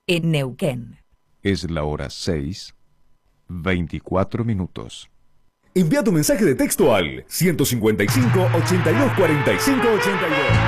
en Neuquén. Es la hora 6:24. Envía tu mensaje de texto al 155 82 45 82.